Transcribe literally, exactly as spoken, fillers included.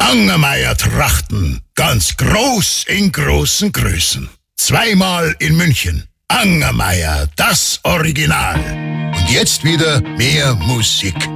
Angermeier Trachten, ganz groß in großen Größen. Zweimal in München. Angermeier, das Original. Und jetzt wieder mehr Musik.